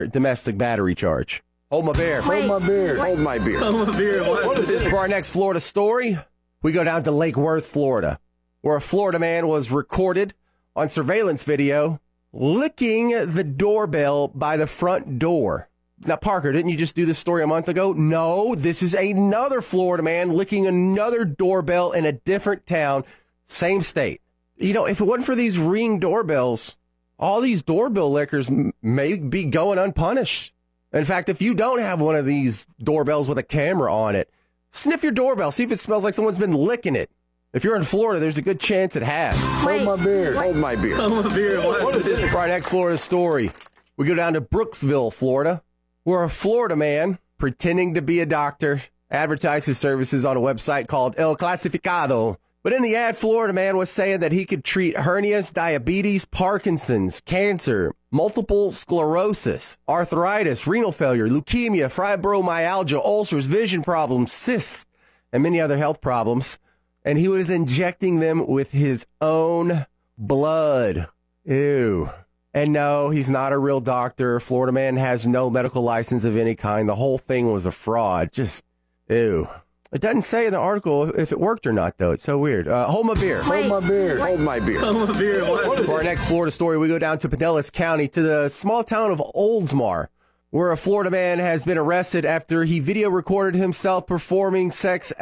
domestic battery charge. Hold my beer. Hold my beer. Hold my beer. Hold my beer. For our next Florida story, we go down to Lake Worth, Florida, where a Florida man was recorded on surveillance video licking the doorbell by the front door. Now, Parker, didn't you just do this story a month ago? No, this is another Florida man licking another doorbell in a different town, same state. You know, if it wasn't for these Ring doorbells, all these doorbell lickers may be going unpunished. In fact, if you don't have one of these doorbells with a camera on it, sniff your doorbell, see if it smells like someone's been licking it. If you're in Florida, there's a good chance it has. Hold my beer. Hold my beer. Hold my beer. For our next Florida story, we go down to Brooksville, Florida, where a Florida man pretending to be a doctor advertised his services on a website called El Clasificado. But in the ad, Florida man was saying that he could treat hernias, diabetes, Parkinson's, cancer, multiple sclerosis, arthritis, renal failure, leukemia, fibromyalgia, ulcers, vision problems, cysts, and many other health problems. And he was injecting them with his own blood. Ew. And no, he's not a real doctor. Florida man has no medical license of any kind. The whole thing was a fraud. Just, ew. It doesn't say in the article if it worked or not, though. It's so weird. Hold my beer. Hold my beer. Hold my beer. Hold my beer. For our next Florida story, we go down to Pinellas County to the small town of Oldsmar, where a Florida man has been arrested after he video recorded himself performing sex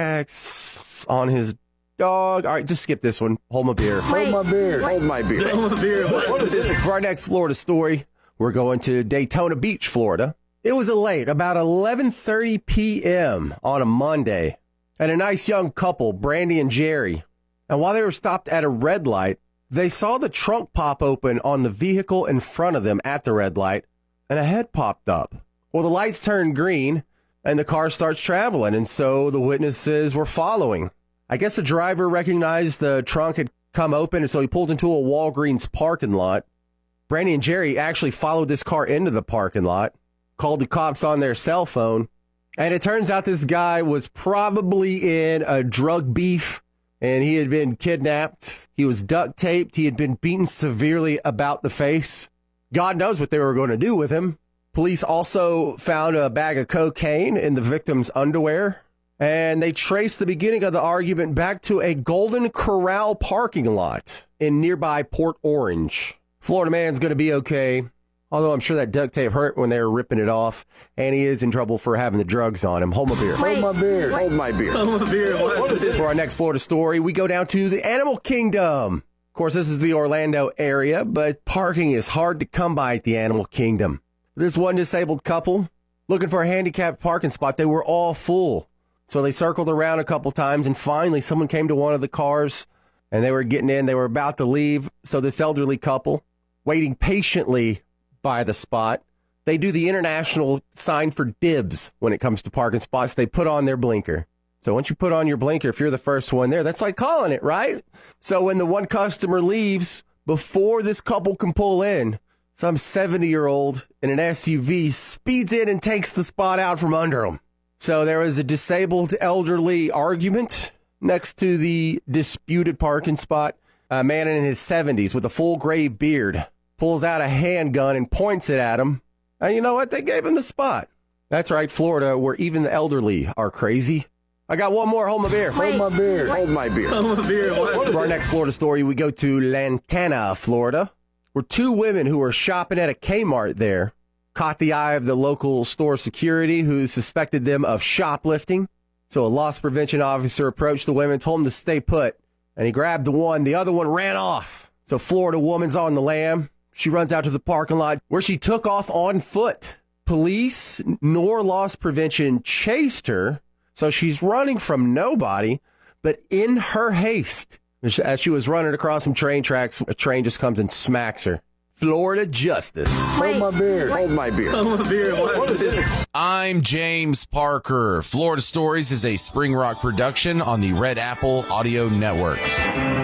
acts on his dog. All right, just skip this one. Hold my beer. Hold my beer. Hold my beer. Hold my beer. For our next Florida story, we're going to Daytona Beach, Florida. It was late, about 11:30 p.m. on a Monday, and a nice young couple, Brandy and Jerry. And while they were stopped at a red light, they saw the trunk pop open on the vehicle in front of them at the red light, and a head popped up. Well, the lights turned green, and the car starts traveling, and so the witnesses were following. I guess the driver recognized the trunk had come open, and so he pulled into a Walgreens parking lot. Brandy and Jerry actually followed this car into the parking lot, called the cops on their cell phone, and it turns out this guy was probably in a drug beef, and he had been kidnapped. He was duct taped. He had been beaten severely about the face. God knows what they were going to do with him. Police also found a bag of cocaine in the victim's underwear, and they traced the beginning of the argument back to a Golden Corral parking lot in nearby Port Orange. Florida man's going to be okay, although I'm sure that duct tape hurt when they were ripping it off, and he is in trouble for having the drugs on him. Hold my beer. Hold my beer. Hold my beer. Hold my beer. For our next Florida story, we go down to the Animal Kingdom. Of course, this is the Orlando area, but parking is hard to come by at the Animal Kingdom. There's one disabled couple looking for a handicapped parking spot. They were all full. So they circled around a couple times, and finally someone came to one of the cars, and they were getting in. They were about to leave. So this elderly couple, waiting patiently by the spot, they do the international sign for dibs when it comes to parking spots. They put on their blinker. So once you put on your blinker, if you're the first one there, that's like calling it, right? So when the one customer leaves, before this couple can pull in, some 70-year-old in an SUV speeds in and takes the spot out from under them. So there was a disabled elderly argument next to the disputed parking spot. A man in his 70s with a full gray beard pulls out a handgun and points it at him. And you know what? They gave him the spot. That's right, Florida, where even the elderly are crazy. I got one more. Hold my beer. Hold my beer. Hold my beer. Hold my beer. For our next Florida story, we go to Lantana, Florida, where two women who were shopping at a Kmart there caught the eye of the local store security, who suspected them of shoplifting. So a loss prevention officer approached the women, told them to stay put, and he grabbed the one. The other one ran off. So Florida woman's on the lam. She runs out to the parking lot where she took off on foot. Police nor loss prevention chased her, so she's running from nobody. But in her haste, as she was running across some train tracks, a train just comes and smacks her. Florida justice. Hold my beer. Hold my beer. Hold my beer. I'm James Parker. Florida Stories is a Spring Rock production on the Red Apple Audio Networks.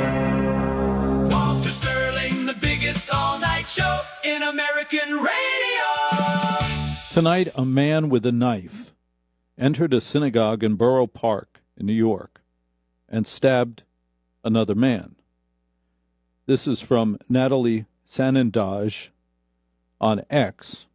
Walter Sterling, the biggest all-night show in American radio. Tonight, a man with a knife entered a synagogue in Borough Park in New York and stabbed another man. This is from Natalie Sanandaj on X.